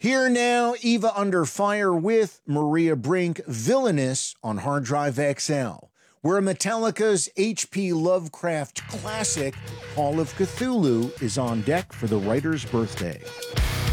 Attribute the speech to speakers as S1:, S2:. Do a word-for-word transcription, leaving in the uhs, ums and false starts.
S1: Here now, Eva Under Fire with Maria Brink, Villainous on Hard Drive X L, where Metallica's H P Lovecraft classic, Call of Cthulhu, is on deck for the writer's birthday.